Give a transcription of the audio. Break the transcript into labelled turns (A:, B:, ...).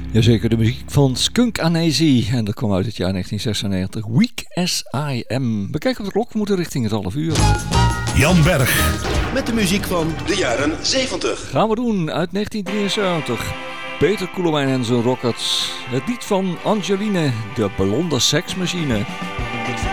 A: Jazeker, de muziek van Skunk Anansie. En dat kwam uit het jaar 1996. Weak as I Am. Bekijk op de klok, we moeten richting het half uur.
B: Jan Berg.
C: Met de muziek van
D: de jaren 70.
A: Gaan we doen uit 1973. Peter Koelewijn en zijn Rockets. Het lied van Angeline, de blonde seksmachine.